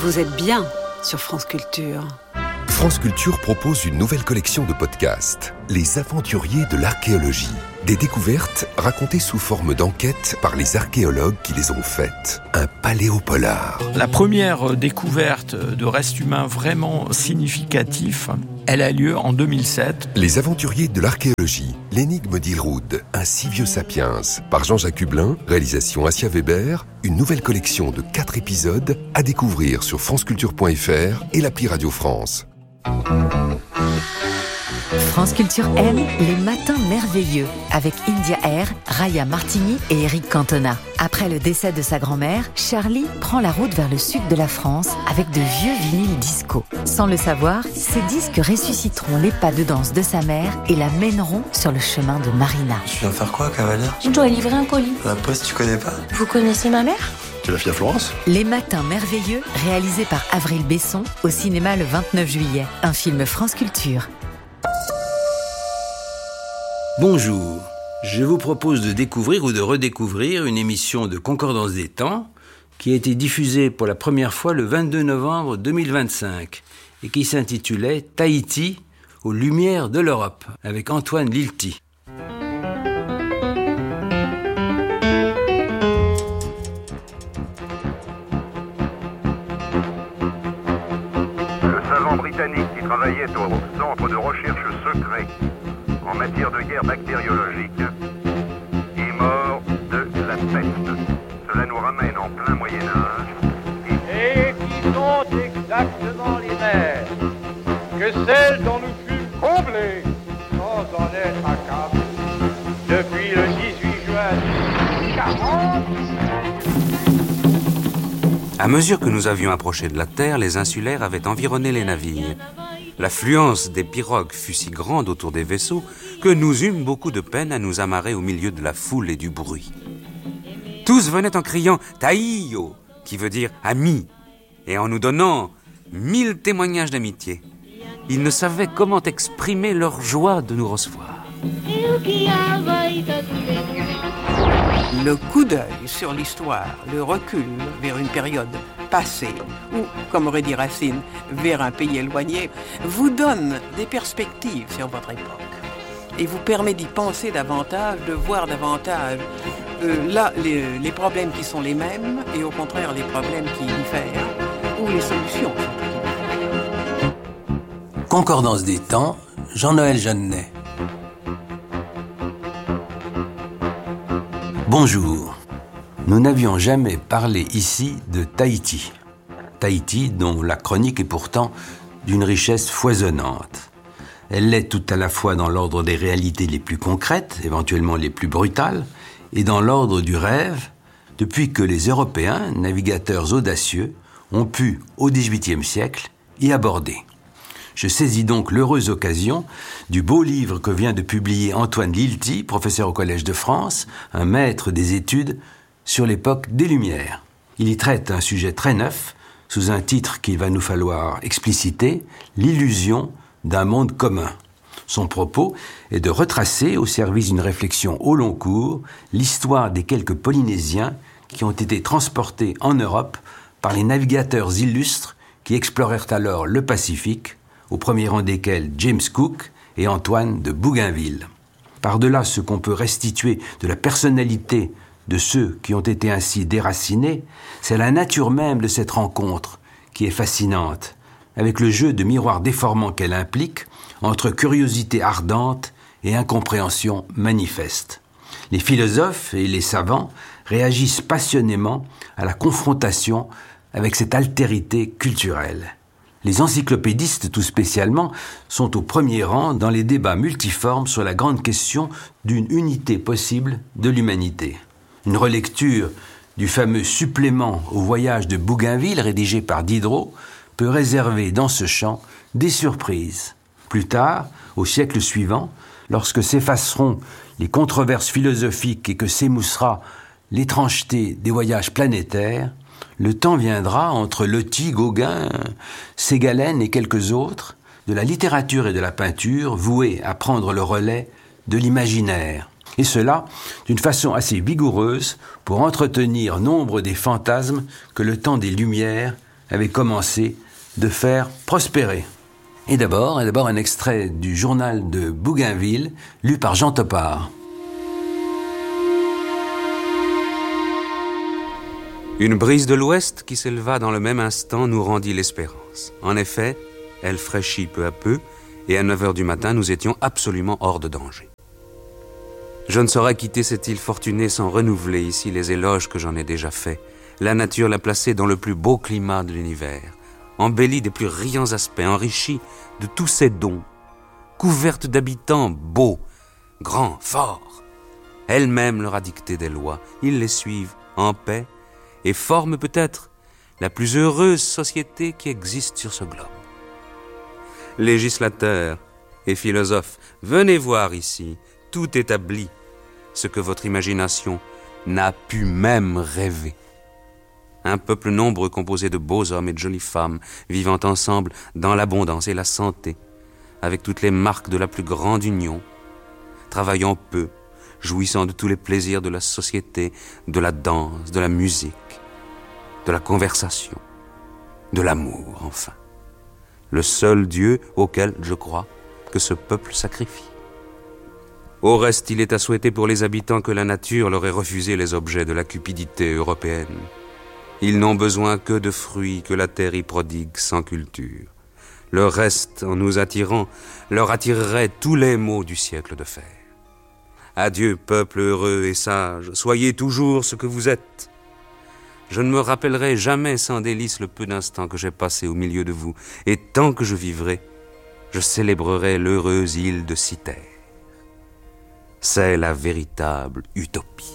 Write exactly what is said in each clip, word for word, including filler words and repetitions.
Vous êtes bien sur France Culture. France Culture propose une nouvelle collection de podcasts, Les Aventuriers de l'Archéologie. Des découvertes racontées sous forme d'enquêtes par les archéologues qui les ont faites. Un paléopolar. La première découverte de restes humains vraiment significatifs, elle a lieu en deux mille sept. Les Aventuriers de l'Archéologie, l'énigme d'Ilroud, un si vieux sapiens, par Jean-Jacques Hublin, réalisation Assia Weber, une nouvelle collection de quatre épisodes à découvrir sur franceculture point f r et l'appli Radio France. France Culture aime les matins merveilleux avec India Air, Raya Martini et Eric Cantona. Après le décès de sa grand-mère, Charlie prend la route vers le sud de la France avec de vieux vinyles disco. Sans le savoir, ces disques ressusciteront les pas de danse de sa mère et la mèneront sur le chemin de Marina. Tu viens faire quoi, cavalier ? Je dois livrer un colis. La poste, tu connais pas ? Vous connaissez ma mère ? Tu la fille à Florence ? Les matins merveilleux, réalisé par Avril Besson, au cinéma le vingt-neuf juillet. Un film France Culture. Bonjour, je vous propose de découvrir ou de redécouvrir une émission de Concordance des temps qui a été diffusée pour la première fois le vingt-deux novembre deux mille vingt-cinq et qui s'intitulait Tahiti aux lumières de l'Europe avec Antoine Lilti. Le savant britannique qui travaillait au centre de recherche secret en matière de guerre bactériologique est mort de la peste. Cela nous ramène en plein Moyen-Âge. Et qui sont exactement les mêmes que celles dont nous fûmes comblés sans en être accablés depuis le dix-huit juin mille huit cent quarante. À mesure que nous avions approché de la Terre, les insulaires avaient environné les navires. L'affluence des pirogues fut si grande autour des vaisseaux que nous eûmes beaucoup de peine à nous amarrer au milieu de la foule et du bruit. Tous venaient en criant « Taïyo », qui veut dire « ami », et en nous donnant mille témoignages d'amitié. Ils ne savaient comment exprimer leur joie de nous recevoir. Le coup d'œil sur l'histoire, le recul vers une période passée, ou, comme aurait dit Racine, vers un pays éloigné, vous donne des perspectives sur votre époque et vous permet d'y penser davantage, de voir davantage euh, là les, les problèmes qui sont les mêmes et au contraire les problèmes qui diffèrent ou les solutions. Concordance des temps, Jean-Noël Jeannet. Bonjour. Nous n'avions jamais parlé ici de Tahiti. Tahiti, dont la chronique est pourtant d'une richesse foisonnante. Elle l'est tout à la fois dans l'ordre des réalités les plus concrètes, éventuellement les plus brutales, et dans l'ordre du rêve, depuis que les Européens, navigateurs audacieux, ont pu, au dix-huitième siècle, y aborder. Je saisis donc l'heureuse occasion du beau livre que vient de publier Antoine Lilti, professeur au Collège de France, un maître des études sur l'époque des Lumières. Il y traite un sujet très neuf, sous un titre qu'il va nous falloir expliciter, l'illusion d'un monde commun. Son propos est de retracer, au service d'une réflexion au long cours, l'histoire des quelques Polynésiens qui ont été transportés en Europe par les navigateurs illustres qui explorèrent alors le Pacifique, au premier rang desquels James Cook et Antoine de Bougainville. Par-delà ce qu'on peut restituer de la personnalité de ceux qui ont été ainsi déracinés, c'est la nature même de cette rencontre qui est fascinante, avec le jeu de miroir déformant qu'elle implique entre curiosité ardente et incompréhension manifeste. Les philosophes et les savants réagissent passionnément à la confrontation avec cette altérité culturelle. Les encyclopédistes, tout spécialement, sont au premier rang dans les débats multiformes sur la grande question d'une unité possible de l'humanité. Une relecture du fameux supplément au voyage de Bougainville, rédigé par Diderot, peut réserver dans ce champ des surprises. Plus tard, au siècle suivant, lorsque s'effaceront les controverses philosophiques et que s'émoussera l'étrangeté des voyages planétaires, le temps viendra, entre Loti, Gauguin, Ségalen et quelques autres, de la littérature et de la peinture voués à prendre le relais de l'imaginaire. Et cela d'une façon assez vigoureuse pour entretenir nombre des fantasmes que le temps des Lumières avait commencé de faire prospérer. Et d'abord, et d'abord un extrait du journal de Bougainville, lu par Jean Topard. Une brise de l'Ouest qui s'éleva dans le même instant nous rendit l'espérance. En effet, elle fraîchit peu à peu, et à neuf heures du matin, nous étions absolument hors de danger. Je ne saurais quitter cette île fortunée sans renouveler ici les éloges que j'en ai déjà faits. La nature l'a placée dans le plus beau climat de l'univers, embellie des plus riants aspects, enrichie de tous ses dons, couverte d'habitants beaux, grands, forts. Elle-même leur a dicté des lois, ils les suivent en paix et forment peut-être la plus heureuse société qui existe sur ce globe. Législateurs et philosophes, venez voir ici, tout établi, ce que votre imagination n'a pu même rêver. Un peuple nombreux composé de beaux hommes et de jolies femmes, vivant ensemble dans l'abondance et la santé, avec toutes les marques de la plus grande union, travaillant peu, jouissant de tous les plaisirs de la société, de la danse, de la musique, de la conversation, de l'amour, enfin. Le seul Dieu auquel, je crois, que ce peuple sacrifie. Au reste, il est à souhaiter pour les habitants que la nature leur ait refusé les objets de la cupidité européenne. Ils n'ont besoin que de fruits que la terre y prodigue sans culture. Le reste, en nous attirant, leur attirerait tous les maux du siècle de fer. Adieu, peuple heureux et sage, soyez toujours ce que vous êtes. Je ne me rappellerai jamais sans délice le peu d'instants que j'ai passé au milieu de vous, et tant que je vivrai, je célébrerai l'heureuse île de Cythère. C'est la véritable utopie.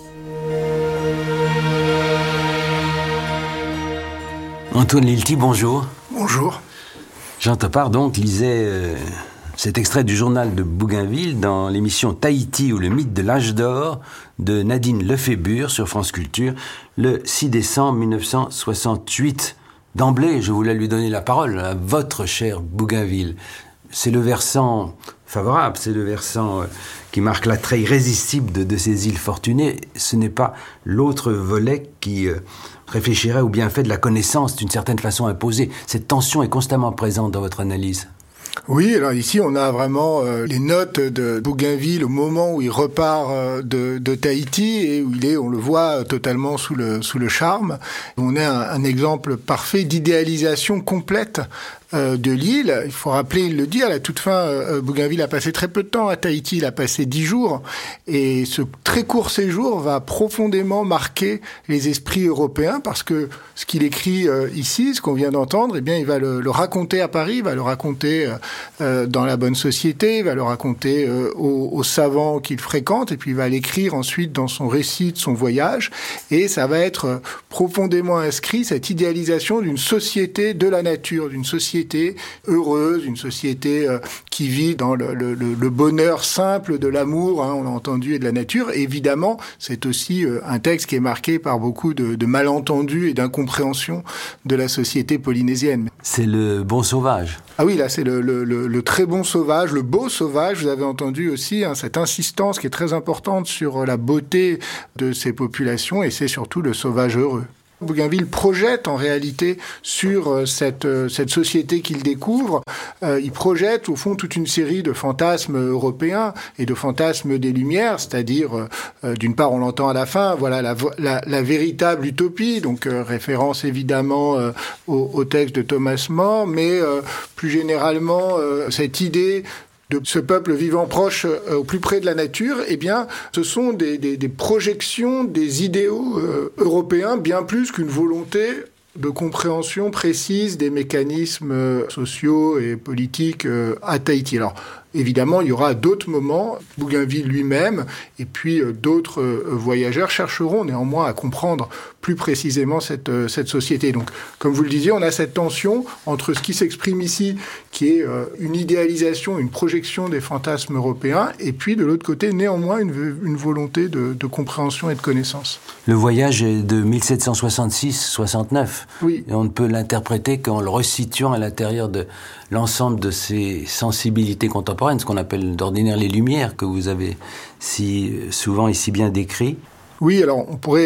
Antoine Lilti, bonjour. Bonjour. Jean Topard, donc, lisait euh, cet extrait du journal de Bougainville dans l'émission Tahiti ou le mythe de l'âge d'or de Nadine Lefébure sur France Culture le six décembre mille neuf cent soixante-huit. D'emblée, je voulais lui donner la parole à votre cher Bougainville. C'est le versant favorable, c'est le versant euh, qui marque l'attrait irrésistible de, de ces îles fortunées. Ce n'est pas l'autre volet qui euh, réfléchirait au bienfait de la connaissance d'une certaine façon imposée. Cette tension est constamment présente dans votre analyse. Oui, alors ici on a vraiment euh, les notes de Bougainville au moment où il repart euh, de, de Tahiti et où il est, on le voit, totalement sous le, sous le charme. On a un, un exemple parfait d'idéalisation complète euh, de l'île. Il faut rappeler, il le dit, à la toute fin, euh, Bougainville a passé très peu de temps à Tahiti, il a passé dix jours, et ce très court séjour va profondément marquer les esprits européens, parce que ce qu'il écrit euh, ici, ce qu'on vient d'entendre, eh bien, il va le, le raconter à Paris, il va le raconter euh, euh, dans la bonne société, il va le raconter euh, aux, aux savants qu'il fréquente, et puis il va l'écrire ensuite dans son récit de son voyage, et ça va être euh, profondément inscrit, cette idéalisation d'une société de la nature, d'une société heureuse, une société euh, qui vit dans le, le, le bonheur simple de l'amour, hein, on l'a entendu, et de la nature. Et évidemment, c'est aussi euh, un texte qui est marqué par beaucoup de, de malentendus et d'incompréhension de la société polynésienne. C'est le bon sauvage. Ah oui, là, c'est le, le, le, le très bon sauvage, le beau sauvage. Vous avez entendu aussi hein, cette insistance qui est très importante sur la beauté de ces populations, et c'est surtout le sauvage heureux. Bougainville projette en réalité sur cette, cette société qu'il découvre, euh, il projette au fond toute une série de fantasmes européens et de fantasmes des Lumières, c'est-à-dire euh, d'une part on l'entend à la fin, voilà la, la, la véritable utopie, donc euh, référence évidemment euh, au, au texte de Thomas More, mais euh, plus généralement euh, cette idée de ce peuple vivant proche, euh, au plus près de la nature, eh bien, ce sont des, des, des projections, des idéaux euh, européens, bien plus qu'une volonté de compréhension précise des mécanismes euh, sociaux et politiques euh, à Tahiti. Alors, évidemment, il y aura d'autres moments, Bougainville lui-même, et puis euh, d'autres euh, voyageurs chercheront néanmoins à comprendre plus précisément cette, euh, cette société. Donc, comme vous le disiez, on a cette tension entre ce qui s'exprime ici, qui est euh, une idéalisation, une projection des fantasmes européens, et puis de l'autre côté, néanmoins, une, une volonté de, de compréhension et de connaissance. Le voyage est de mille sept cent soixante-six soixante-neuf. Oui. Et on ne peut l'interpréter qu'en le resituant à l'intérieur de l'ensemble de ces sensibilités contemporaines, ce qu'on appelle d'ordinaire les Lumières, que vous avez si souvent et si bien décrit. Oui, alors on pourrait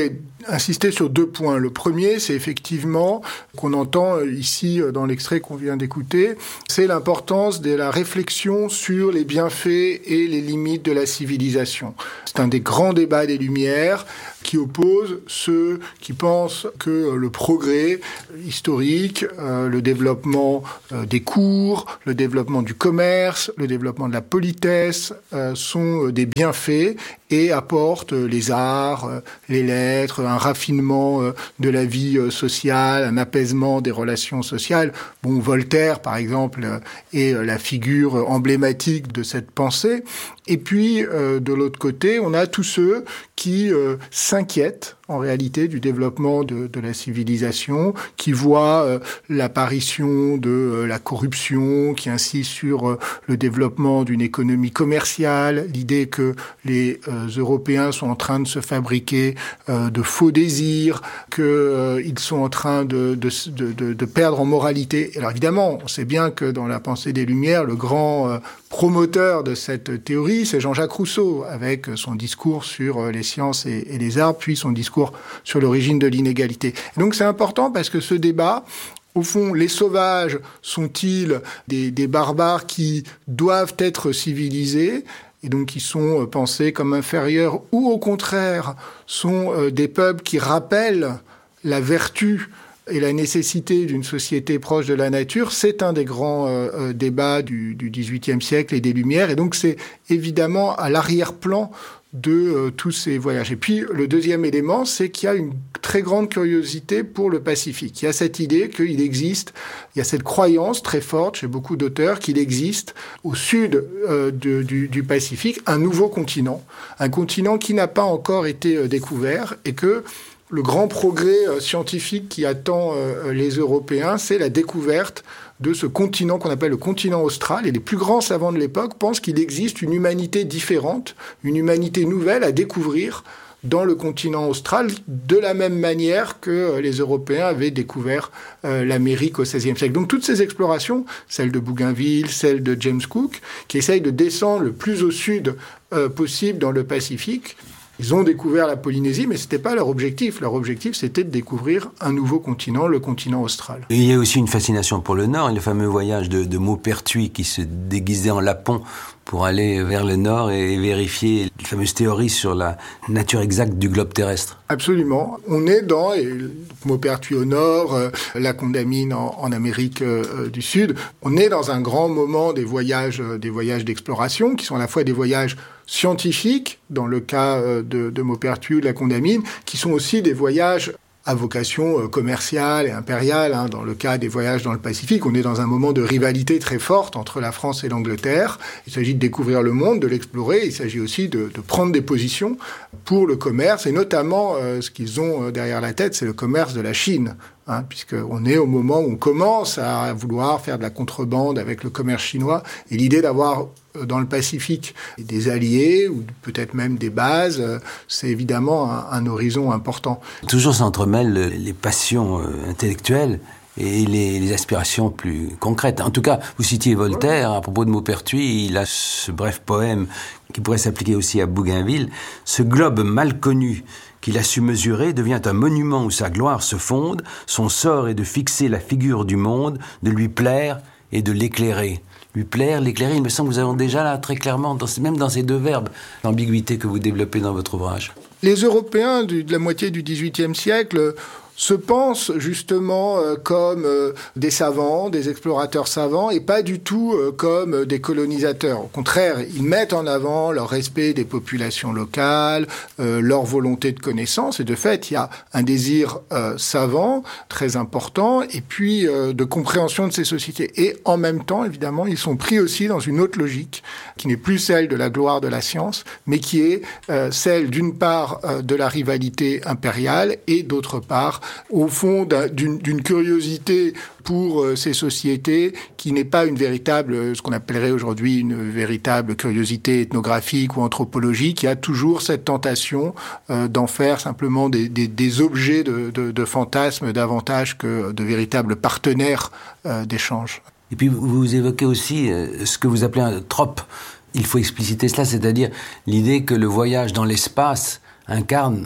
insister sur deux points. Le premier, c'est effectivement, qu'on entend ici dans l'extrait qu'on vient d'écouter, c'est l'importance de la réflexion sur les bienfaits et les limites de la civilisation. C'est un des grands débats des Lumières qui oppose ceux qui pensent que le progrès historique, euh, le développement euh, des cours, le développement du commerce, le développement de la politesse euh, sont des bienfaits et apportent les arts, euh, les lettres, un raffinement euh, de la vie euh, sociale, un apaisement des relations sociales. Bon, Voltaire, par exemple, euh, est la figure emblématique de cette pensée. Et puis, euh, de l'autre côté, on a tous ceux qui euh, s'inquiètent, en réalité, du développement de, de la civilisation, qui voient euh, l'apparition de euh, la corruption, qui insistent sur euh, le développement d'une économie commerciale, l'idée que les euh, Européens sont en train de se fabriquer euh, de faux désirs, qu'ils euh, sont en train de, de, de, de perdre en moralité. Alors évidemment, on sait bien que dans la pensée des Lumières, le grand euh, promoteur de cette théorie, c'est Jean-Jacques Rousseau, avec son discours sur les sciences et, et les arts, puis son discours sur l'origine de l'inégalité. Et donc c'est important parce que ce débat, au fond, les sauvages sont-ils des, des barbares qui doivent être civilisés et donc qui sont pensés comme inférieurs, ou au contraire sont des peuples qui rappellent la vertu et la nécessité d'une société proche de la nature? C'est un des grands euh, débats du, du dix-huitième siècle et des Lumières, et donc c'est évidemment à l'arrière-plan de euh, tous ces voyages. Et puis, le deuxième élément, c'est qu'il y a une très grande curiosité pour le Pacifique. Il y a cette idée qu'il existe, il y a cette croyance très forte chez beaucoup d'auteurs qu'il existe au sud euh, de, du, du Pacifique un nouveau continent, un continent qui n'a pas encore été euh, découvert, et que le grand progrès euh, scientifique qui attend euh, les Européens, c'est la découverte de ce continent qu'on appelle le continent austral. Et les plus grands savants de l'époque pensent qu'il existe une humanité différente, une humanité nouvelle à découvrir dans le continent austral, de la même manière que les Européens avaient découvert euh, l'Amérique au seizième siècle. Donc toutes ces explorations, celle de Bougainville, celle de James Cook, qui essayent de descendre le plus au sud euh, possible dans le Pacifique, ils ont découvert la Polynésie, mais ce n'était pas leur objectif. Leur objectif, c'était de découvrir un nouveau continent, le continent austral. Et il y a aussi une fascination pour le Nord, le fameux voyage de, de Maupertuis qui se déguisait en lapon pour aller vers le Nord et vérifier les fameuses théories sur la nature exacte du globe terrestre. Absolument. On est dans et Maupertuis au Nord, euh, la Condamine en, en Amérique euh, du Sud. On est dans un grand moment des voyages, euh, des voyages d'exploration, qui sont à la fois des voyages scientifiques, dans le cas euh, de, de Maupertuis ou de la Condamine, qui sont aussi des voyages à vocation euh, commerciale et impériale. Hein. Dans le cas des voyages dans le Pacifique, on est dans un moment de rivalité très forte entre la France et l'Angleterre. Il s'agit de découvrir le monde, de l'explorer. Il s'agit aussi de, de prendre des positions pour le commerce, et notamment euh, ce qu'ils ont euh, derrière la tête, c'est le commerce de la Chine. Hein, puisqu'on est au moment où on commence à vouloir faire de la contrebande avec le commerce chinois, et l'idée d'avoir dans le Pacifique des alliés ou peut-être même des bases, c'est évidemment un, un horizon important. Toujours s'entremêlent les passions intellectuelles et les, les aspirations plus concrètes. En tout cas, vous citiez Voltaire, à propos de Maupertuis, il a ce bref poème qui pourrait s'appliquer aussi à Bougainville. Ce globe mal connu qu'il a su mesurer devient un monument où sa gloire se fonde. Son sort est de fixer la figure du monde, de lui plaire et de l'éclairer. Lui plaire, l'éclairer, il me semble que nous avons déjà là très clairement, dans, même dans ces deux verbes, l'ambiguïté que vous développez dans votre ouvrage. Les Européens de la moitié du dix-huitième siècle se pensent justement euh, comme euh, des savants, des explorateurs savants, et pas du tout euh, comme euh, des colonisateurs. Au contraire, ils mettent en avant leur respect des populations locales, euh, leur volonté de connaissance, et de fait, il y a un désir euh, savant très important, et puis euh, de compréhension de ces sociétés. Et en même temps, évidemment, ils sont pris aussi dans une autre logique, qui n'est plus celle de la gloire de la science, mais qui est euh, celle d'une part euh, de la rivalité impériale, et d'autre part au fond d'une, d'une curiosité pour euh, ces sociétés qui n'est pas une véritable, ce qu'on appellerait aujourd'hui une véritable curiosité ethnographique ou anthropologique, qui a toujours cette tentation euh, d'en faire simplement des, des, des objets de, de, de fantasmes davantage que de véritables partenaires euh, d'échange. Et puis vous évoquez aussi euh, ce que vous appelez un trope. Il faut expliciter cela, c'est-à-dire l'idée que le voyage dans l'espace incarne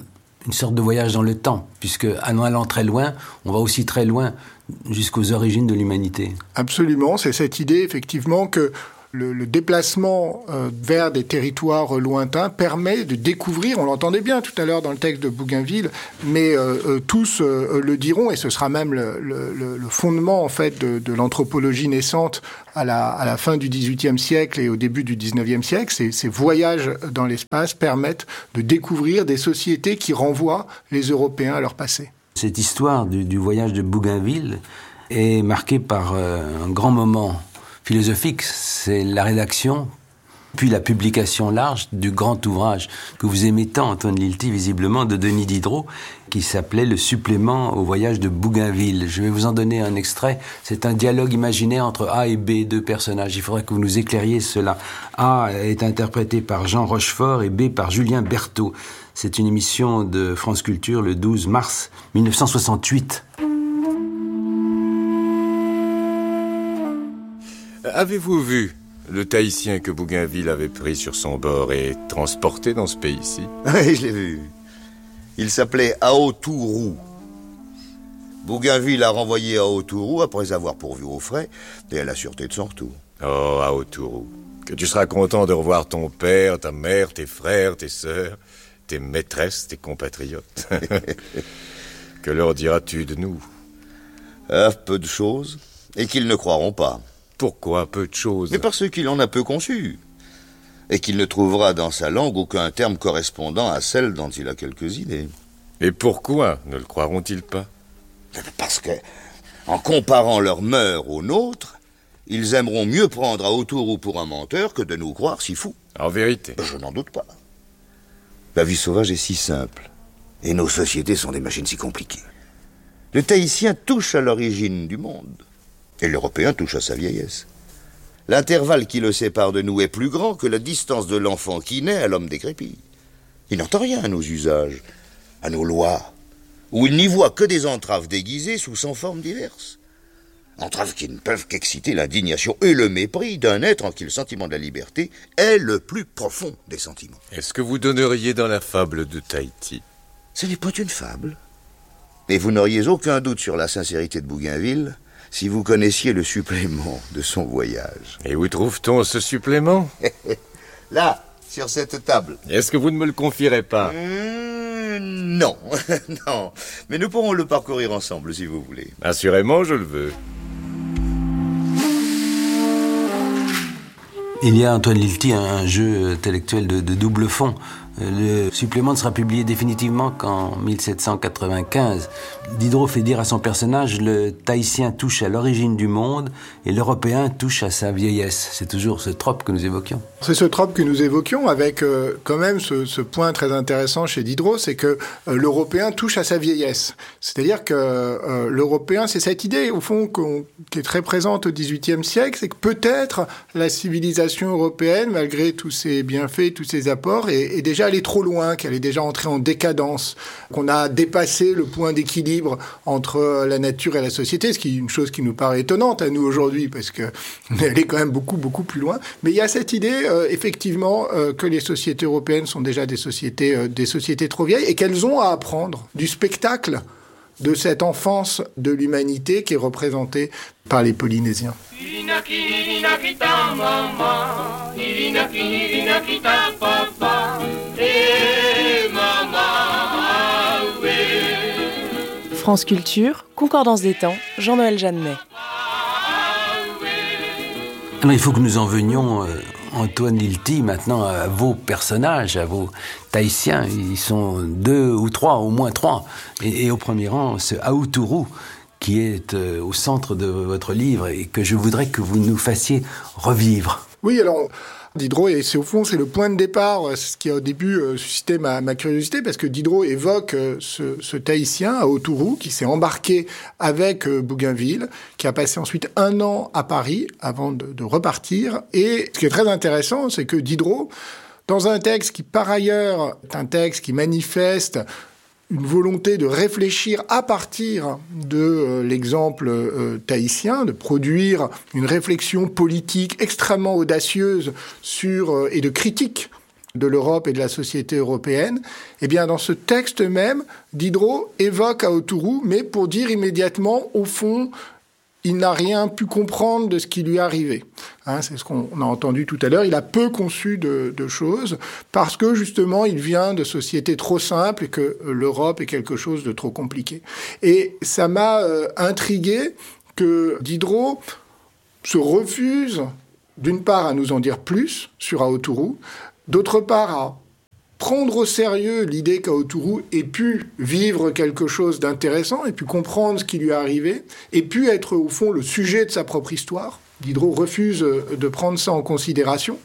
une sorte de voyage dans le temps, puisque en allant très loin, on va aussi très loin jusqu'aux origines de l'humanité. Absolument, c'est cette idée effectivement que le, le déplacement euh, vers des territoires lointains permet de découvrir, on l'entendait bien tout à l'heure dans le texte de Bougainville, mais euh, euh, tous euh, le diront, et ce sera même le, le, le fondement en fait de, de l'anthropologie naissante à la, à la fin du dix-huitième siècle et au début du dix-neuvième siècle. Ces, ces voyages dans l'espace permettent de découvrir des sociétés qui renvoient les Européens à leur passé. Cette histoire du, du voyage de Bougainville est marquée par euh, un grand moment philosophique, c'est la rédaction, puis la publication large du grand ouvrage que vous aimez tant, Antoine Lilti, visiblement, de Denis Diderot, qui s'appelait « Le supplément au voyage de Bougainville ». Je vais vous en donner un extrait. C'est un dialogue imaginaire entre A et B, deux personnages. Il faudrait que vous nous éclairiez cela. A est interprété par Jean Rochefort et B par Julien Berthaud. C'est une émission de France Culture le douze mars mille neuf cent soixante-huit. Avez-vous vu le Tahitien que Bougainville avait pris sur son bord et transporté dans ce pays-ci? Oui, je l'ai vu. Il s'appelait Aotourou. Bougainville a renvoyé Aotourou après avoir pourvu aux frais et à la sûreté de son retour. Oh, Aotourou, que tu seras content de revoir ton père, ta mère, tes frères, tes sœurs, tes maîtresses, tes compatriotes. Que leur diras-tu de nous? Ah, peu de choses, et qu'ils ne croiront pas. Pourquoi peu de choses? Mais parce qu'il en a peu conçu, et qu'il ne trouvera dans sa langue aucun terme correspondant à celle dont il a quelques idées. Et pourquoi ne le croiront-ils pas? Parce que, en comparant leurs mœurs aux nôtres, ils aimeront mieux prendre Aotourou pour un menteur que de nous croire si fous. En vérité? Je n'en doute pas. La vie sauvage est si simple, et nos sociétés sont des machines si compliquées. Le Tahitien touche à l'origine du monde. Et l'Européen touche à sa vieillesse. L'intervalle qui le sépare de nous est plus grand que la distance de l'enfant qui naît à l'homme décrépit. Il n'entend rien à nos usages, à nos lois, où il n'y voit que des entraves déguisées sous cent formes diverses. Entraves qui ne peuvent qu'exciter l'indignation et le mépris d'un être en qui le sentiment de la liberté est le plus profond des sentiments. Est-ce que vous donneriez dans la fable de Tahiti? Ce n'est pas une fable. Et vous n'auriez aucun doute sur la sincérité de Bougainville si vous connaissiez le supplément de son voyage. Et où trouve-t-on ce supplément? Là, sur cette table. Est-ce que vous ne me le confierez pas? mmh, Non, non. Mais nous pourrons le parcourir ensemble, si vous voulez. Assurément, je le veux. Il y a, Antoine Lilti, un jeu intellectuel de, de double fond. Le supplément ne sera publié définitivement qu'en mille sept cent quatre-vingt-quinze. Diderot fait dire à son personnage « Le Tahitien touche à l'origine du monde et l'Européen touche à sa vieillesse ». C'est toujours ce trope que nous évoquions. C'est ce trope que nous évoquions avec euh, quand même ce, ce point très intéressant chez Diderot, c'est que euh, l'Européen touche à sa vieillesse. C'est-à-dire que euh, l'Européen, c'est cette idée, au fond, qu'on, qui est très présente au dix-huitième siècle, c'est que peut-être la civilisation européenne, malgré tous ses bienfaits, tous ses apports, est, est déjà allée trop loin, qu'elle est déjà entrée en décadence, qu'on a dépassé le point d'équilibre entre la nature et la société, ce qui est une chose qui nous paraît étonnante à nous aujourd'hui, parce que elle est quand même beaucoup, beaucoup plus loin. Mais il y a cette idée, euh, effectivement, euh, que les sociétés européennes sont déjà des sociétés, euh, des sociétés trop vieilles et qu'elles ont à apprendre du spectacle de cette enfance de l'humanité qui est représentée par les Polynésiens. France Culture, Concordance des temps, Jean-Noël Jeannet. Alors il faut que nous en venions, euh, Antoine Lilti, maintenant à vos personnages, à vos Tahitiens. Ils sont deux ou trois, au moins trois. Et, et au premier rang, ce Aotourou, qui est euh, au centre de votre livre et que je voudrais que vous nous fassiez revivre. Oui, alors Diderot, et c'est au fond, c'est le point de départ, ce qui a au début euh, suscité ma, ma curiosité, parce que Diderot évoque euh, ce, ce Tahitien, Aotourou, qui s'est embarqué avec euh, Bougainville, qui a passé ensuite un an à Paris avant de, de repartir. Et ce qui est très intéressant, c'est que Diderot, dans un texte qui, par ailleurs, est un texte qui manifeste une volonté de réfléchir à partir de euh, l'exemple euh, tahitien, de produire une réflexion politique extrêmement audacieuse sur euh, et de critique de l'Europe et de la société européenne, eh bien, dans ce texte même, Diderot évoque Aotourou, mais pour dire immédiatement, au fond, il n'a rien pu comprendre de ce qui lui arrivait. Hein, c'est ce qu'on a entendu tout à l'heure. Il a peu conçu de, de choses parce que, justement, il vient de sociétés trop simples et que l'Europe est quelque chose de trop compliqué. Et ça m'a euh, intrigué que Diderot se refuse, d'une part, à nous en dire plus sur Aotourou, d'autre part, à prendre au sérieux l'idée qu'Aotourou ait pu vivre quelque chose d'intéressant, ait pu comprendre ce qui lui est arrivé, ait pu être, au fond, le sujet de sa propre histoire. Diderot refuse de prendre ça en considération.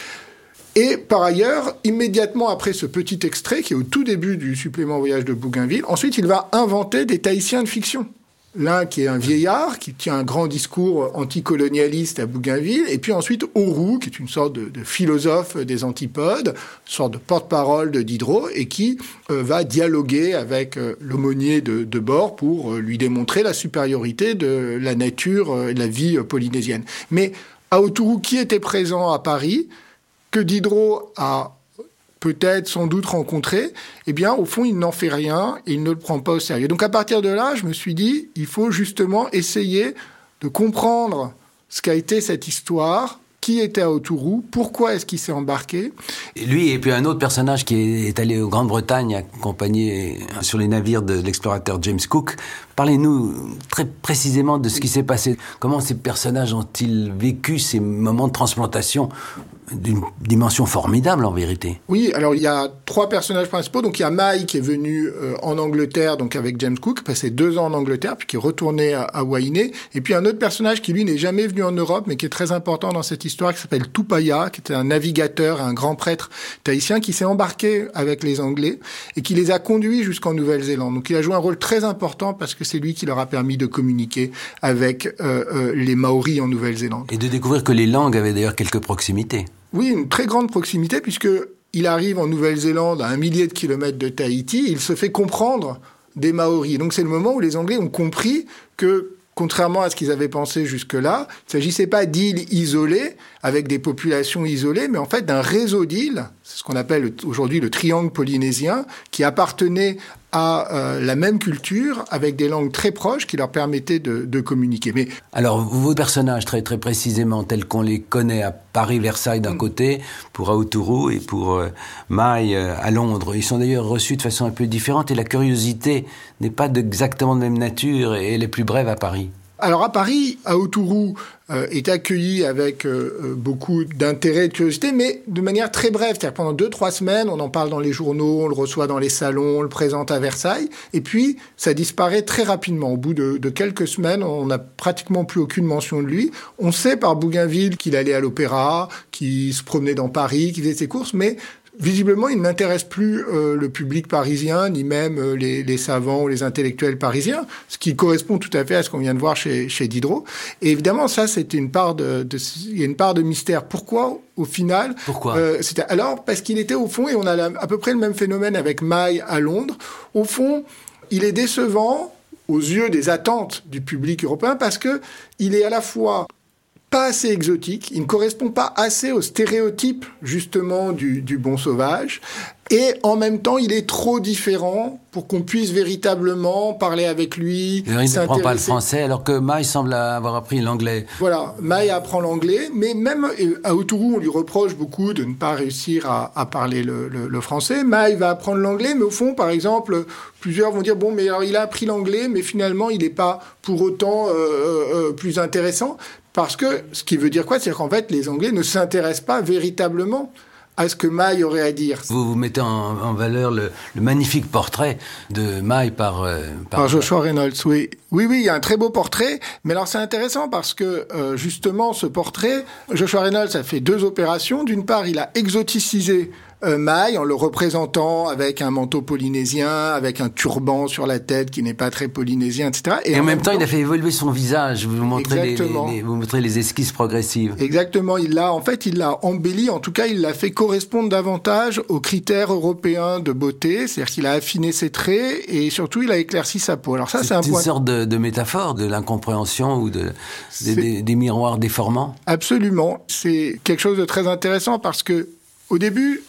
Et par ailleurs, immédiatement après ce petit extrait, qui est au tout début du supplément Voyage de Bougainville, ensuite il va inventer des Tahitiens de fiction. L'un qui est un vieillard, qui tient un grand discours anticolonialiste à Bougainville, et puis ensuite Auroux, qui est une sorte de, de philosophe des antipodes, une sorte de porte-parole de Diderot, et qui euh, va dialoguer avec euh, l'aumônier de, de bord pour euh, lui démontrer la supériorité de la nature euh, et de la vie euh, polynésienne. Mais Aotourou, qui était présent à Paris, que Diderot a peut-être, sans doute rencontré, eh bien, au fond, il n'en fait rien et il ne le prend pas au sérieux. Donc, à partir de là, je me suis dit, il faut justement essayer de comprendre ce qu'a été cette histoire, qui était Aotourou, pourquoi est-ce qu'il s'est embarqué. Et lui, et puis un autre personnage qui est allé en Grande-Bretagne, accompagné sur les navires de l'explorateur James Cook. Parlez-nous très précisément de ce qui s'est passé. Comment ces personnages ont-ils vécu ces moments de transplantation d'une dimension formidable, en vérité? Oui, alors il y a trois personnages principaux. Donc il y a Mai qui est venu euh, en Angleterre, donc avec James Cook, passé deux ans en Angleterre, puis qui est retourné à, à Wainé. Et puis un autre personnage qui, lui, n'est jamais venu en Europe, mais qui est très important dans cette histoire, qui s'appelle Tupaya, qui était un navigateur, un grand prêtre tahitien, qui s'est embarqué avec les Anglais et qui les a conduits jusqu'en Nouvelle-Zélande. Donc il a joué un rôle très important parce que c'est lui qui leur a permis de communiquer avec euh, euh, les Maoris en Nouvelle-Zélande. Et de découvrir que les langues avaient d'ailleurs quelques proximités. Oui, une très grande proximité, puisqu'il arrive en Nouvelle-Zélande à un millier de kilomètres de Tahiti, il se fait comprendre des Maoris. Donc c'est le moment où les Anglais ont compris que, contrairement à ce qu'ils avaient pensé jusque-là, il ne s'agissait pas d'îles isolées, avec des populations isolées, mais en fait d'un réseau d'îles, c'est ce qu'on appelle aujourd'hui le triangle polynésien, qui appartenait à euh, la même culture, avec des langues très proches qui leur permettaient de, de communiquer. Mais alors, vos personnages, très, très précisément, tels qu'on les connaît à Paris, Versailles d'un mmh. côté, pour Aotourou et pour euh, Mai euh, à Londres, ils sont d'ailleurs reçus de façon un peu différente et la curiosité n'est pas exactement de même nature et elle est plus brève à Paris. Alors à Paris, Aotourou euh, est accueilli avec euh, beaucoup d'intérêt et de curiosité, mais de manière très brève. C'est-à-dire pendant deux, trois semaines, on en parle dans les journaux, on le reçoit dans les salons, on le présente à Versailles, et puis ça disparaît très rapidement. Au bout de, de quelques semaines, on n'a pratiquement plus aucune mention de lui. On sait par Bougainville qu'il allait à l'opéra, qu'il se promenait dans Paris, qu'il faisait ses courses, mais visiblement, il n'intéresse plus euh, le public parisien, ni même euh, les, les savants ou les intellectuels parisiens, ce qui correspond tout à fait à ce qu'on vient de voir chez, chez Diderot. Et évidemment, ça, c'était une part de, de, il y a une part de mystère. Pourquoi, au final? Pourquoi euh, c'était, Alors, parce qu'il était au fond, et on a la, à peu près le même phénomène avec Mai à Londres, au fond, il est décevant aux yeux des attentes du public européen parce que il est à la fois pas assez exotique, il ne correspond pas assez aux stéréotypes justement du, du bon sauvage, et en même temps il est trop différent pour qu'on puisse véritablement parler avec lui. Il ne comprend pas le français alors que Mai semble avoir appris l'anglais. Voilà, Mai apprend l'anglais, mais même à Aotourou on lui reproche beaucoup de ne pas réussir à, à parler le, le, le français. Mai va apprendre l'anglais, mais au fond par exemple plusieurs vont dire bon mais alors il a appris l'anglais, mais finalement il n'est pas pour autant euh, euh, plus intéressant. Parce que, ce qui veut dire quoi? C'est qu'en fait, les Anglais ne s'intéressent pas véritablement à ce que Mai aurait à dire. Vous vous mettez en, en valeur le, le magnifique portrait de Mai par, euh, par... par Joshua Reynolds, oui. Oui, oui, il y a un très beau portrait. Mais alors, c'est intéressant parce que, euh, justement, ce portrait, Joshua Reynolds a fait deux opérations. D'une part, il a exoticisé Euh, Mai en le représentant avec un manteau polynésien, avec un turban sur la tête qui n'est pas très polynésien, et cetera. Et, et en, en même temps, temps, il a fait évoluer son visage. Vous montrez les, les, les, vous montrez les esquisses progressives. Exactement. Il l'a, en fait, il l'a embelli. En tout cas, il l'a fait correspondre davantage aux critères européens de beauté. C'est-à-dire qu'il a affiné ses traits et surtout, il a éclairci sa peau. Alors ça, c'est, c'est un une point. sorte de, de métaphore de l'incompréhension ou de, de des, des miroirs déformants. Absolument. C'est quelque chose de très intéressant parce que, au début,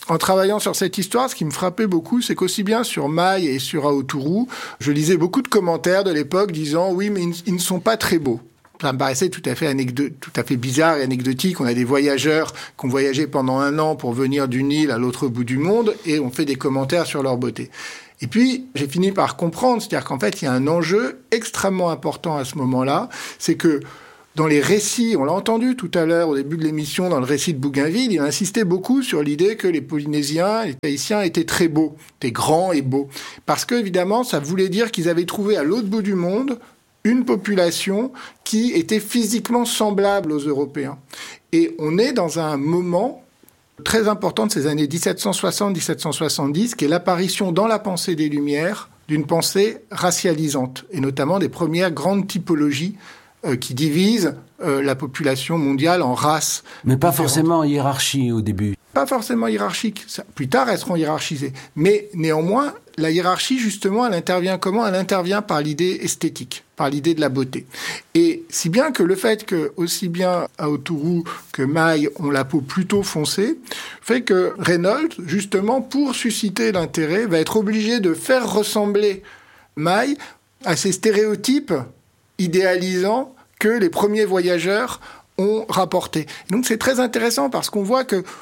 En travaillant sur cette histoire, ce qui me frappait beaucoup, c'est qu'aussi bien sur Maï et sur Aotourou, je lisais beaucoup de commentaires de l'époque disant « oui, mais ils, ils ne sont pas très beaux ». Ça me paraissait tout à fait anecdote, tout à fait bizarre et anecdotique. On a des voyageurs qui ont voyagé pendant un an pour venir d'une île à l'autre bout du monde et on fait des commentaires sur leur beauté. Et puis, j'ai fini par comprendre, c'est-à-dire qu'en fait, il y a un enjeu extrêmement important à ce moment-là, c'est que dans les récits, on l'a entendu tout à l'heure au début de l'émission, dans le récit de Bougainville, il insistait beaucoup sur l'idée que les Polynésiens, les Tahitiens étaient très beaux, étaient grands et beaux. Parce que, évidemment, ça voulait dire qu'ils avaient trouvé à l'autre bout du monde une population qui était physiquement semblable aux Européens. Et on est dans un moment très important de ces années dix-sept cent soixante à dix-sept cent soixante-dix, qui est l'apparition dans la pensée des Lumières d'une pensée racialisante, et notamment des premières grandes typologies Euh, qui divise euh, la population mondiale en races. Mais pas forcément en hiérarchie au début. Pas forcément hiérarchique. Ça, plus tard, elles seront hiérarchisées. Mais néanmoins, la hiérarchie, justement, elle intervient comment ? Elle intervient par l'idée esthétique, par l'idée de la beauté. Et si bien que le fait que, aussi bien Aotourou que Maï ont la peau plutôt foncée, fait que Reynolds, justement, pour susciter l'intérêt, va être obligé de faire ressembler Maï à ces stéréotypes idéalisant que les premiers voyageurs ont rapporté. Donc c'est très intéressant parce qu'on voit que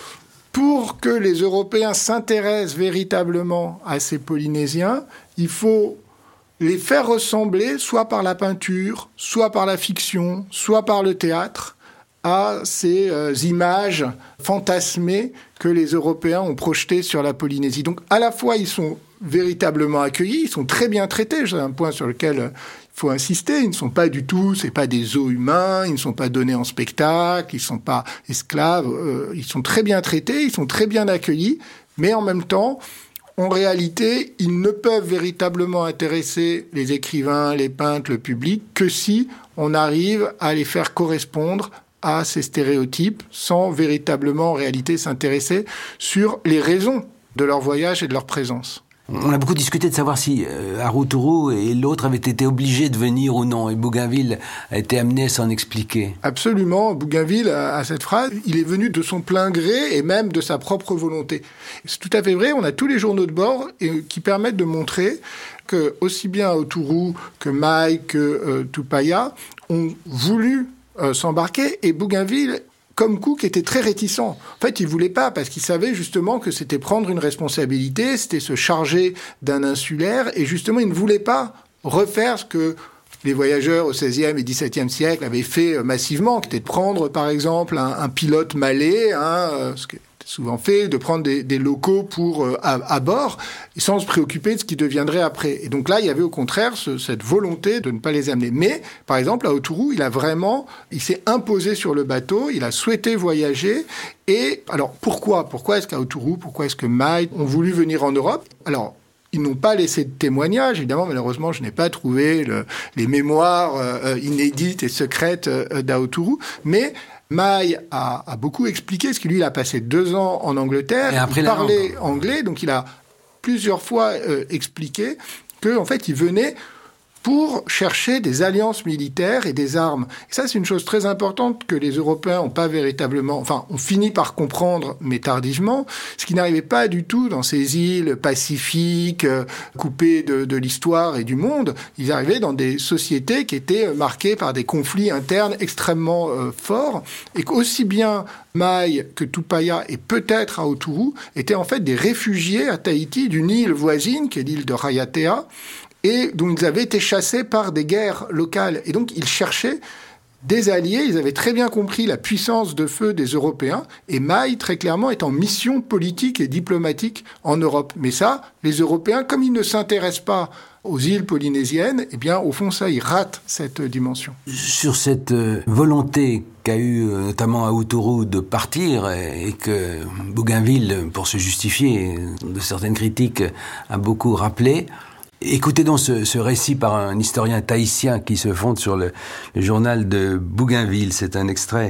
pour que les Européens s'intéressent véritablement à ces Polynésiens, il faut les faire ressembler soit par la peinture, soit par la fiction, soit par le théâtre, à ces euh, images fantasmées que les Européens ont projetées sur la Polynésie. Donc à la fois ils sont véritablement accueillis, ils sont très bien traités, c'est un point sur lequel il faut insister, ils ne sont pas du tout, c'est pas des zoos humains, ils ne sont pas donnés en spectacle, ils ne sont pas esclaves, euh, ils sont très bien traités, ils sont très bien accueillis, mais en même temps, en réalité, ils ne peuvent véritablement intéresser les écrivains, les peintres, le public, que si on arrive à les faire correspondre à ces stéréotypes, sans véritablement, en réalité, s'intéresser sur les raisons de leur voyage et de leur présence. On a beaucoup discuté de savoir si euh, Aotourou et l'autre avaient été obligés de venir ou non, et Bougainville a été amené à s'en expliquer. Absolument, Bougainville a, a cette phrase, il est venu de son plein gré et même de sa propre volonté. C'est tout à fait vrai, on a tous les journaux de bord et, qui permettent de montrer que aussi bien Aotourou que Maï que euh, Tupaya ont voulu euh, s'embarquer, et Bougainville, comme Cook, était très réticent. En fait, il voulait pas, parce qu'il savait justement que c'était prendre une responsabilité, c'était se charger d'un insulaire, et justement, il ne voulait pas refaire ce que les voyageurs au seizième et dix-septième siècle avaient fait massivement, qui était de prendre, par exemple, un, un pilote malais, hein, euh, ce qui est souvent fait, de prendre des, des locaux pour euh, à, à bord, sans se préoccuper de ce qui deviendrait après. Et donc là, il y avait au contraire ce, cette volonté de ne pas les amener. Mais, par exemple, à Aotourou, il a vraiment, il s'est imposé sur le bateau, il a souhaité voyager. Et alors, pourquoi Pourquoi est-ce qu'à Aotourou, pourquoi est-ce que Maï ont voulu venir en Europe ? Alors, ils n'ont pas laissé de témoignages, évidemment, malheureusement, je n'ai pas trouvé le, les mémoires euh, inédites et secrètes euh, d'Aotourou, mais Maï a, a beaucoup expliqué, parce que lui, il a passé deux ans en Angleterre, il parlait anglais, donc il a plusieurs fois euh, expliqué qu'en fait, il venait pour chercher des alliances militaires et des armes. Et ça, c'est une chose très importante que les Européens n'ont pas véritablement... Enfin, ont fini par comprendre, mais tardivement, ce qui n'arrivait pas du tout dans ces îles pacifiques, euh, coupées de, de l'histoire et du monde. Ils arrivaient dans des sociétés qui étaient marquées par des conflits internes extrêmement euh, forts, et qu'aussi bien Maï que Tupaya et peut-être Aotourou étaient en fait des réfugiés à Tahiti d'une île voisine, qui est l'île de Raiatea, et dont ils avaient été chassés par des guerres locales. Et donc, ils cherchaient des alliés. Ils avaient très bien compris la puissance de feu des Européens. Et Maï, très clairement, est en mission politique et diplomatique en Europe. Mais ça, les Européens, comme ils ne s'intéressent pas aux îles polynésiennes, eh bien, au fond, ça, ils ratent cette dimension. Sur cette volonté qu'a eu notamment Aotourou de partir, et que Bougainville, pour se justifier de certaines critiques, a beaucoup rappelé, écoutez donc ce, ce récit par un historien tahitien qui se fonde sur le, le journal de Bougainville. C'est un extrait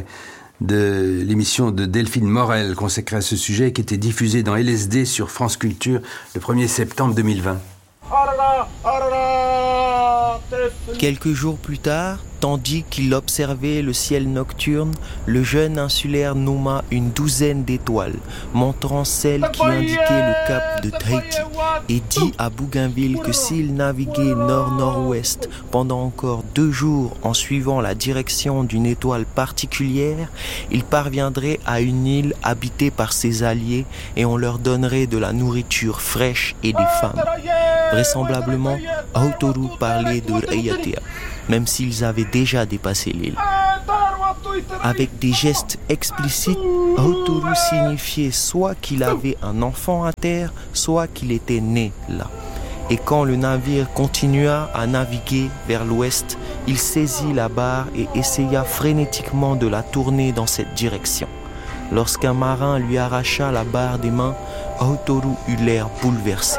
de l'émission de Delphine Morel consacrée à ce sujet, qui était diffusée dans L S D sur France Culture le premier septembre deux mille vingt. Arara, arara. Quelques jours plus tard, tandis qu'il observait le ciel nocturne, le jeune insulaire nomma une douzaine d'étoiles, montrant celle qui indiquait le cap de Tahiti, et dit à Bougainville que s'il naviguait nord-nord-ouest pendant encore deux jours en suivant la direction d'une étoile particulière, il parviendrait à une île habitée par ses alliés et on leur donnerait de la nourriture fraîche et des femmes. Vraisemblablement, Aotoru parlait de Raiatea, même s'ils avaient déjà dépassé l'île. Avec des gestes explicites, Aotoru signifiait soit qu'il avait un enfant à terre, soit qu'il était né là. Et quand le navire continua à naviguer vers l'ouest, il saisit la barre et essaya frénétiquement de la tourner dans cette direction. Lorsqu'un marin lui arracha la barre des mains, Aotoru eut l'air bouleversé.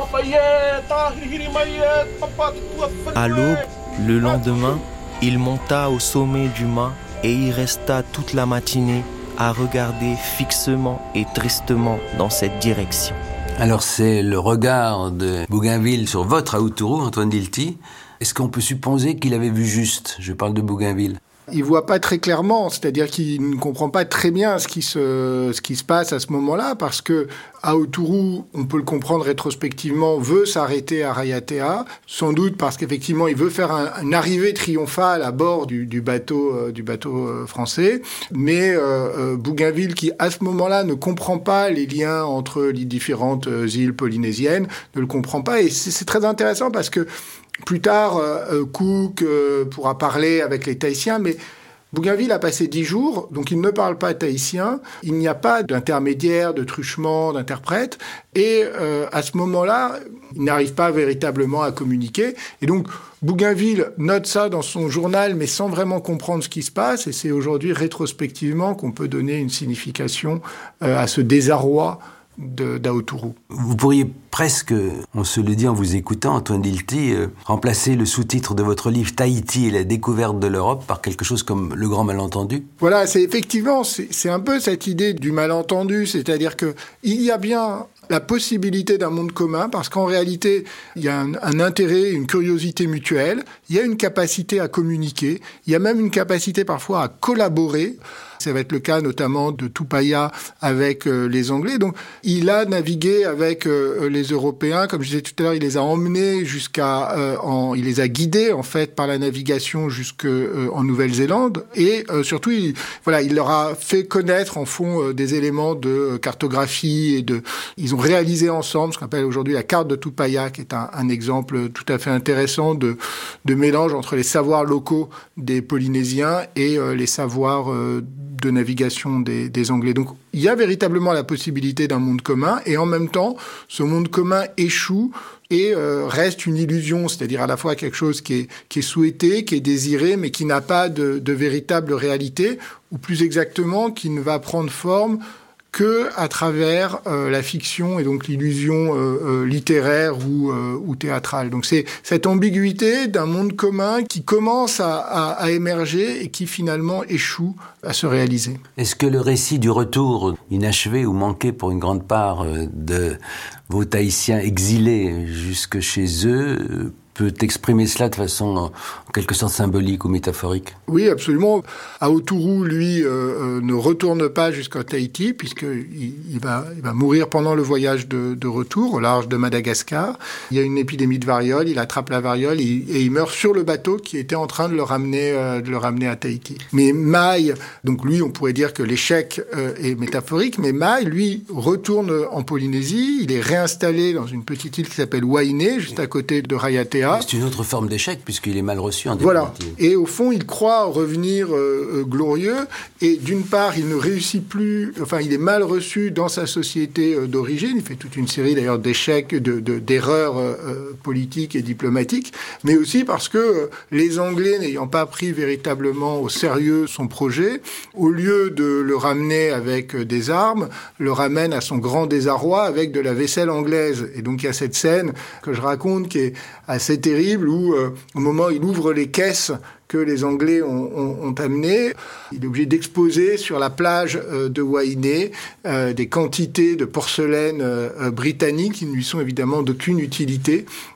À l'aube, le lendemain, il monta au sommet du mât et y resta toute la matinée à regarder fixement et tristement dans cette direction. Alors c'est le regard de Bougainville sur votre Aotoru, Antoine Dilthey. Est-ce qu'on peut supposer qu'il avait vu juste ? Je parle de Bougainville. Il voit pas très clairement, c'est-à-dire qu'il ne comprend pas très bien ce qui se, ce qui se passe à ce moment-là, parce que Aotoru, on peut le comprendre rétrospectivement, veut s'arrêter à Raiatea, sans doute parce qu'effectivement il veut faire un, une arrivée triomphale à bord du, du bateau, euh, du bateau euh, français, mais euh, euh, Bougainville, qui à ce moment-là ne comprend pas les liens entre les différentes euh, îles polynésiennes, ne le comprend pas, et c'est, c'est très intéressant parce que plus tard, euh, Cook euh, pourra parler avec les Tahitiens, mais Bougainville a passé dix jours, donc il ne parle pas tahitien, il n'y a pas d'intermédiaire, de truchement, d'interprète, et euh, à ce moment-là, il n'arrive pas véritablement à communiquer, et donc Bougainville note ça dans son journal, mais sans vraiment comprendre ce qui se passe, et c'est aujourd'hui, rétrospectivement, qu'on peut donner une signification euh, à ce désarroi de, d'Aotoru. Vous pourriez presque, on se le dit en vous écoutant, Antoine Dilthey, euh, remplacer le sous-titre de votre livre « Tahiti et la découverte de l'Europe » par quelque chose comme « Le grand malentendu ». Voilà, c'est effectivement, c'est, c'est un peu cette idée du malentendu, c'est-à-dire que il y a bien la possibilité d'un monde commun, parce qu'en réalité, il y a un, un intérêt, une curiosité mutuelle, il y a une capacité à communiquer, il y a même une capacité parfois à collaborer. Ça va être le cas notamment de Tupaia avec euh, les Anglais. Donc, il a navigué avec euh, les Européens. Comme je disais tout à l'heure, il les a emmenés jusqu'à... Euh, en, il les a guidés, en fait, par la navigation jusqu'en euh, Nouvelle-Zélande. Et euh, surtout, il, voilà, il leur a fait connaître, en fond, euh, des éléments de cartographie. Et de, ils ont réalisé ensemble ce qu'on appelle aujourd'hui la carte de Tupaia, qui est un, un exemple tout à fait intéressant de, de mélange entre les savoirs locaux des Polynésiens et euh, les savoirs euh, de navigation des, des Anglais. Donc, il y a véritablement la possibilité d'un monde commun, et en même temps, ce monde commun échoue et euh, reste une illusion, c'est-à-dire à la fois quelque chose qui est, qui est souhaité, qui est désiré, mais qui n'a pas de, de véritable réalité, ou plus exactement, qui ne va prendre forme que à travers euh, la fiction et donc l'illusion euh, euh, littéraire ou, euh, ou théâtrale. Donc c'est cette ambiguïté d'un monde commun qui commence à, à, à émerger et qui finalement échoue à se réaliser. Est-ce que le récit du retour inachevé ou manqué pour une grande part de vos Tahitiens exilés jusque chez eux peut exprimer cela de façon en quelque sorte symbolique ou métaphorique? Oui, absolument. Aotoru, lui, euh, euh, ne retourne pas jusqu'à Tahiti, puisqu'il il va, il va mourir pendant le voyage de, de retour au large de Madagascar. Il y a une épidémie de variole, il attrape la variole et, et il meurt sur le bateau qui était en train de le ramener, euh, de le ramener à Tahiti. Mais Mai, donc lui, on pourrait dire que l'échec euh, est métaphorique, mais Mai, lui, retourne en Polynésie, il est réinstallé dans une petite île qui s'appelle Wainé, juste à côté de Raiatea. C'est une autre forme d'échec, puisqu'il est mal reçu en définitive. Voilà. Et au fond, il croit revenir euh, glorieux. Et d'une part, il ne réussit plus... Enfin, il est mal reçu dans sa société euh, d'origine. Il fait toute une série, d'ailleurs, d'échecs, de, de, d'erreurs euh, politiques et diplomatiques. Mais aussi parce que euh, les Anglais, n'ayant pas pris véritablement au sérieux son projet, au lieu de le ramener avec euh, des armes, le ramènent à son grand désarroi avec de la vaisselle anglaise. Et donc, il y a cette scène que je raconte qui est assez terrible où, euh, au moment où il ouvre les caisses que les Anglais ont, ont, ont amenées, il est obligé d'exposer sur la plage euh, de Wainé euh, des quantités de porcelaine euh, britannique qui ne lui sont évidemment d'aucune utilité.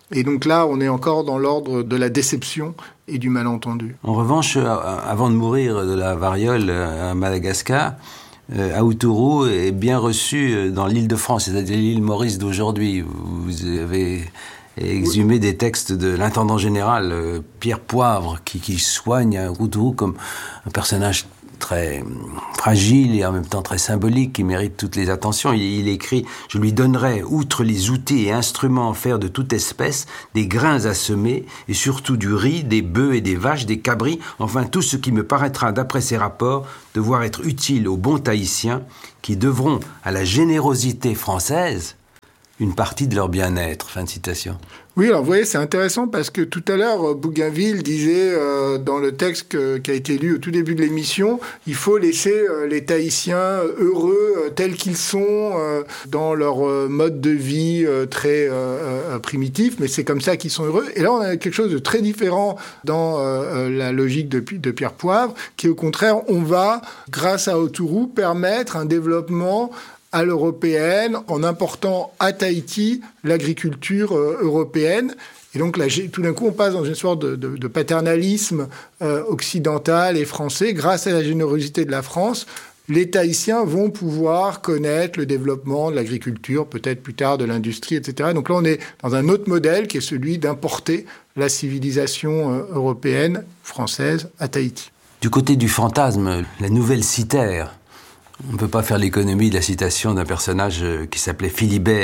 Et donc là, on est encore dans l'ordre de la déception et du malentendu. En revanche, avant de mourir de la variole à Madagascar, Aoutourou est bien reçu dans l'île de France, c'est-à-dire l'île Maurice d'aujourd'hui. Vous avez exhumé des textes de l'intendant général Pierre Poivre, qui, qui soigne Aoutourou comme un personnage très fragile et en même temps très symbolique, qui mérite toutes les attentions. Il, il écrit « Je lui donnerai, outre les outils et instruments en fer de toute espèce, des grains à semer, et surtout du riz, des bœufs et des vaches, des cabris, enfin tout ce qui me paraîtra, d'après ses rapports, devoir être utile aux bons Tahitiens, qui devront à la générosité française une partie de leur bien-être. » Fin de citation. Oui, alors vous voyez, c'est intéressant parce que tout à l'heure, Bougainville disait euh, dans le texte que, qui a été lu au tout début de l'émission, il faut laisser euh, les Tahitiens heureux euh, tels qu'ils sont euh, dans leur euh, mode de vie euh, très euh, euh, primitif, mais c'est comme ça qu'ils sont heureux. Et là, on a quelque chose de très différent dans euh, la logique de, de Pierre Poivre, qui au contraire, on va, grâce à Aoutourou, permettre un développement à l'européenne, en important à Tahiti l'agriculture euh, européenne. Et donc là, tout d'un coup, on passe dans une sorte de, de, de paternalisme euh, occidental et français. Grâce à la générosité de la France, les Tahitiens vont pouvoir connaître le développement de l'agriculture, peut-être plus tard de l'industrie, et cetera. Donc là, on est dans un autre modèle qui est celui d'importer la civilisation euh, européenne, française, à Tahiti. Du côté du fantasme, la nouvelle cithère. On ne peut pas faire l'économie de la citation d'un personnage qui s'appelait Philibert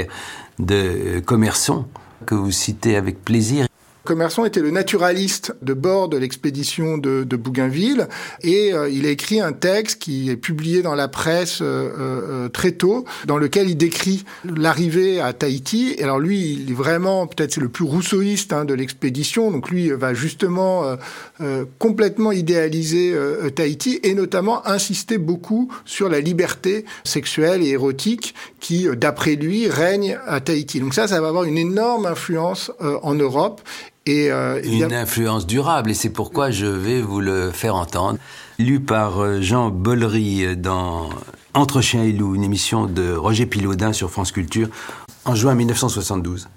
de Commerson, que vous citez avec plaisir. Commerson était le naturaliste de bord de l'expédition de, de Bougainville et euh, il a écrit un texte qui est publié dans la presse euh, euh, très tôt, dans lequel il décrit l'arrivée à Tahiti. Et alors lui, il est vraiment, peut-être c'est le plus rousseauiste hein, de l'expédition, donc lui va justement euh, euh, complètement idéaliser euh, Tahiti et notamment insister beaucoup sur la liberté sexuelle et érotique qui, d'après lui, règne à Tahiti. Donc ça, ça va avoir une énorme influence euh, en Europe. Et euh, une a... influence durable, et c'est pourquoi je vais vous le faire entendre. Lu par Jean Bollery dans Entre chiens et loups, une émission de Roger Pilaudin sur France Culture, en juin mille neuf cent soixante-douze.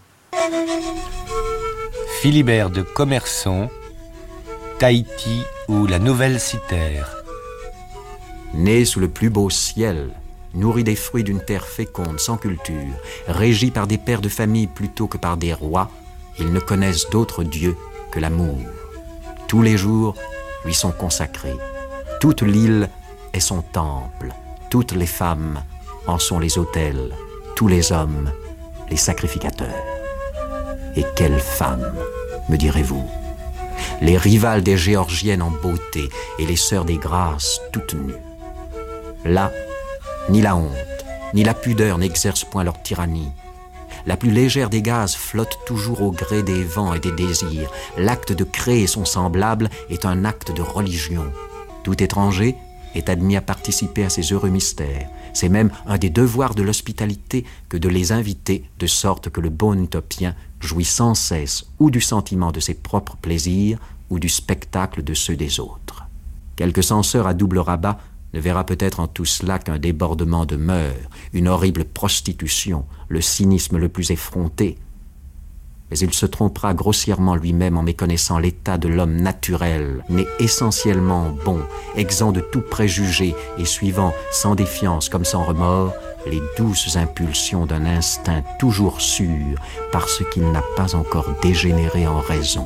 Philibert de Commerson, Tahiti ou la nouvelle cithère. Né sous le plus beau ciel, nourri des fruits d'une terre féconde, sans culture, régi par des pères de famille plutôt que par des rois, ils ne connaissent d'autre Dieu que l'amour. Tous les jours lui sont consacrés. Toute l'île est son temple. Toutes les femmes en sont les autels. Tous les hommes, les sacrificateurs. Et quelles femmes, me direz-vous? Les rivales des Géorgiennes en beauté et les sœurs des Grâces toutes nues. Là, ni la honte, ni la pudeur n'exercent point leur tyrannie. La plus légère des gazes flotte toujours au gré des vents et des désirs. L'acte de créer son semblable est un acte de religion. Tout étranger est admis à participer à ces heureux mystères. C'est même un des devoirs de l'hospitalité que de les inviter, de sorte que le bon utopien jouit sans cesse ou du sentiment de ses propres plaisirs ou du spectacle de ceux des autres. Quelque censeur à double rabat ne verra peut-être en tout cela qu'un débordement de mœurs, une horrible prostitution, le cynisme le plus effronté. Mais il se trompera grossièrement lui-même en méconnaissant l'état de l'homme naturel, né essentiellement bon, exempt de tout préjugé et suivant sans défiance comme sans remords les douces impulsions d'un instinct toujours sûr parce qu'il n'a pas encore dégénéré en raison.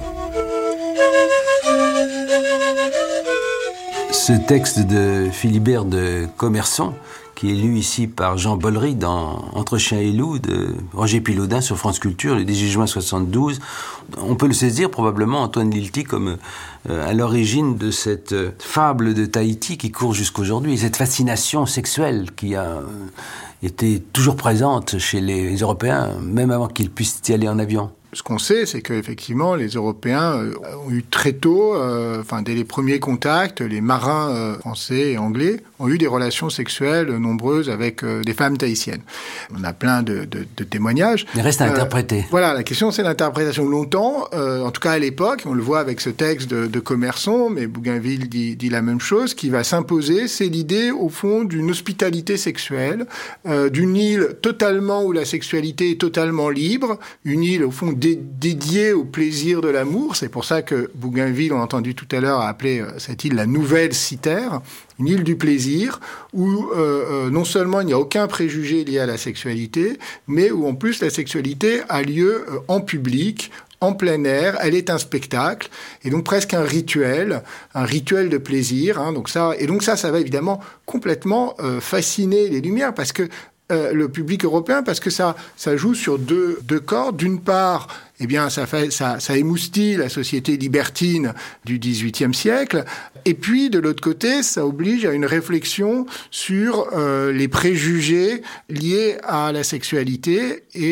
Ce texte de Philibert de Commerson, qui est lu ici par Jean Bollery dans Entre chiens et loups de Roger Pilaudin sur France Culture le dix-huit juin soixante-douze, on peut le saisir probablement, Antoine Lilti, comme euh, à l'origine de cette euh, fable de Tahiti qui court jusqu'aujourd'hui, cette fascination sexuelle qui a euh, été toujours présente chez les Européens, même avant qu'ils puissent y aller en avion. Ce qu'on sait, c'est qu'effectivement, les Européens ont eu très tôt, euh, enfin dès les premiers contacts, les marins euh, français et anglais ont eu des relations sexuelles nombreuses avec euh, des femmes tahitiennes. On a plein de, de, de témoignages. Il reste à euh, interpréter. Voilà, la question c'est l'interprétation. Longtemps, euh, en tout cas à l'époque, on le voit avec ce texte de, de Commerson, mais Bougainville dit, dit la même chose, qui va s'imposer, c'est l'idée au fond d'une hospitalité sexuelle, euh, d'une île totalement où la sexualité est totalement libre, une île au fond dé- dédiée au plaisir de l'amour. C'est pour ça que Bougainville, on a entendu tout à l'heure, a appelé euh, cette île la Nouvelle Cythère, une île du plaisir, où euh, euh, non seulement il n'y a aucun préjugé lié à la sexualité, mais où en plus la sexualité a lieu euh, en public, en plein air, elle est un spectacle, et donc presque un rituel, un rituel de plaisir. Hein, donc ça, et donc ça, ça va évidemment complètement euh, fasciner les Lumières, parce que euh, le public européen, parce que ça, ça joue sur deux, deux cordes. D'une part, eh bien, ça, fait, ça, ça émoustille la société libertine du dix-huitième siècle. Et puis, de l'autre côté, ça oblige à une réflexion sur euh, les préjugés liés à la sexualité et